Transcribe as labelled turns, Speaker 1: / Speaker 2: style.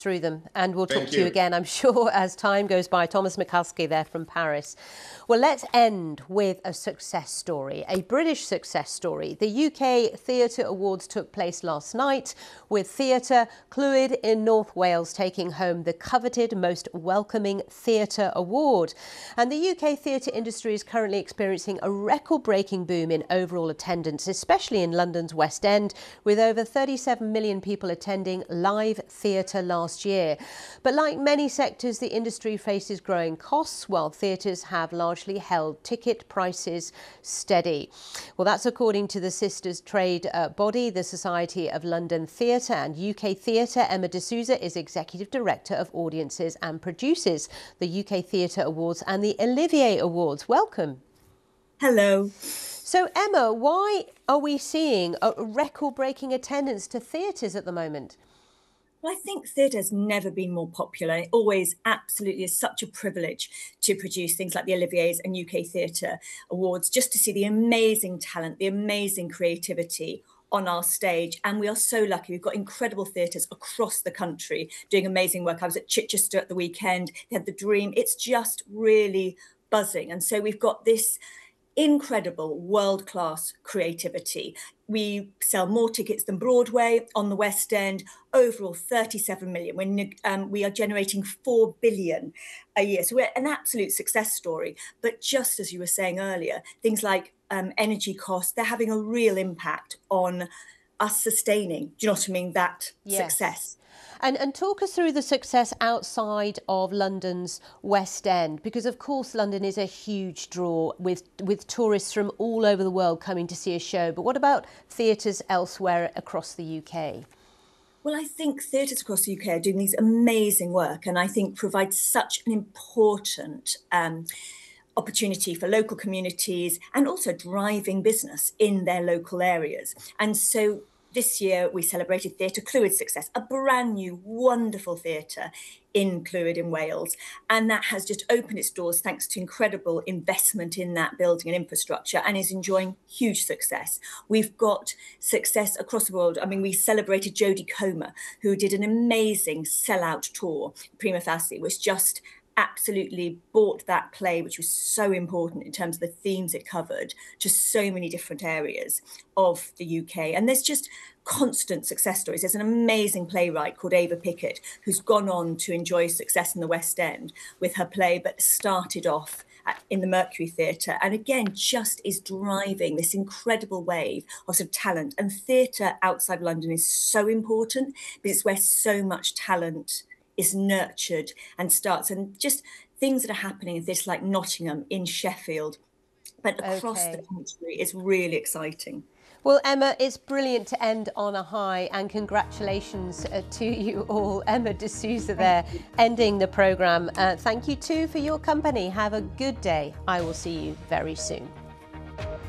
Speaker 1: through them, and we'll talk
Speaker 2: Thank
Speaker 1: to you
Speaker 2: you.
Speaker 1: again, I'm sure, as time goes by. Thomas McCuskey there from Paris. Well, let's end with a success story, a British success story. The UK Theatre Awards took place last night, with Theatre Clwyd in North Wales taking home the coveted Most Welcoming Theatre Award. And the UK theatre industry is currently experiencing a record-breaking boom in overall attendance, especially in London's West End, with over 37 million people attending live theatre last year. But like many sectors, the industry faces growing costs, while theatres have largely held ticket prices steady. Well, that's according to the sisters trade body, the Society of London Theatre and UK Theatre. Emma D'Souza is Executive Director of Audiences and produces the UK Theatre Awards and the Olivier Awards. Welcome.
Speaker 3: Hello.
Speaker 1: So, Emma, why are we seeing a record-breaking attendance to theatres at the moment?
Speaker 3: Well, I think theatre has never been more popular. It always absolutely is such a privilege to produce things like the Oliviers and UK Theatre Awards, just to see the amazing talent, the amazing creativity on our stage. And we are so lucky. We've got incredible theatres across the country doing amazing work. I was at Chichester at the weekend. They had The Dream. It's just really buzzing. And so we've got this incredible world-class creativity. We sell more tickets than Broadway on the West End, overall 37 million. We are generating 4 billion a year. So we're an absolute success story. But just as you were saying earlier, things like energy costs, they're having a real impact on us sustaining, do you know what I mean, that success.
Speaker 1: And talk us through the success outside of London's West End, because of course London is a huge draw with tourists from all over the world coming to see a show. But what about theatres elsewhere across the UK?
Speaker 3: Well, I think theatres across the UK are doing these amazing work, and I think provide such an important opportunity for local communities and also driving business in their local areas. And so this year, we celebrated Theatre Clwyd's success, a brand new, wonderful theatre in Clwyd in Wales. And that has just opened its doors thanks to incredible investment in that building and infrastructure, and is enjoying huge success. We've got success across the world. I mean, we celebrated Jodie Comer, who did an amazing sellout tour. Prima Facie was just absolutely bought that play, which was so important in terms of the themes it covered, to so many different areas of the UK. And there's just constant success stories. There's an amazing playwright called Ava Pickett, who's gone on to enjoy success in the West End with her play, but started off in the Mercury Theatre, and again just is driving this incredible wave of sort of talent. And theatre outside London is so important because it's where so much talent is nurtured and starts, and just things that are happening in this, like Nottingham, in Sheffield, but across the country is really exciting.
Speaker 1: Well, Emma, it's brilliant to end on a high, and congratulations to you all. Emma D'Souza there, ending the programme. Thank you too for your company. Have a good day. I will see you very soon.